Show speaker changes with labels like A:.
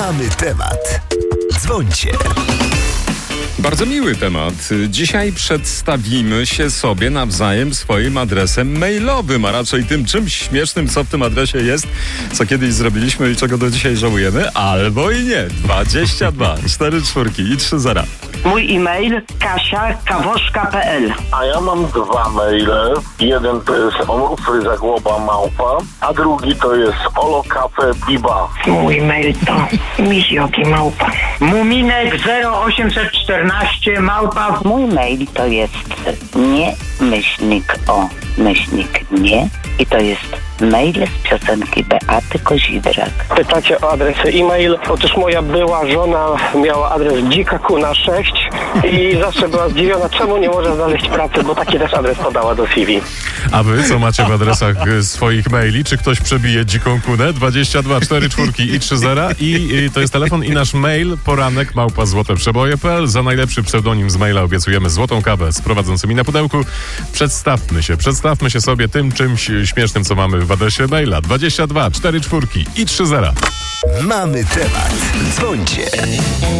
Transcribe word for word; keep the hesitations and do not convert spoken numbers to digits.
A: Mamy temat. Dzwońcie.
B: Bardzo miły temat. Dzisiaj przedstawimy się sobie nawzajem swoim adresem mailowym, a raczej tym czymś śmiesznym, co w tym adresie jest, co kiedyś zrobiliśmy i czego do dzisiaj żałujemy, albo i nie. dwadzieścia dwa, cztery czwórki i trzy zera.
C: Mój e-mail kasia kawoszka kropka p l.
D: A ja mam dwa maile. Jeden to jest onufry zagłoba małpa, a drugi to jest olokafe biba.
C: Mój mail to mizioki małpa. Muminek zero osiemset czternaście małpa.
E: Mój mail to jest nie myślnik o myślnik nie i to jest mail z piosenki Beaty Kozidrak.
F: Pytacie o adres e-mail. Otóż moja była żona miała adres dzika kuna sześć i zawsze była zdziwiona, czemu nie może znaleźć pracy, bo taki też adres podała do C V.
G: A wy co macie w adresach swoich maili? Czy ktoś przebije dziką kunę? dwadzieścia dwa, cztery czwórki i trzy zera i, i to jest telefon i nasz mail poranek małpa złote przeboje kropka p l. Za najlepszy pseudonim z maila obiecujemy złotą kawę z prowadzącymi na pudełku. Przedstawmy się, przedstawmy się sobie tym czymś śmiesznym, co mamy w adresie maila. dwadzieścia dwa, cztery czwórki i trzy zera.
A: Mamy temat. Dzwońcie.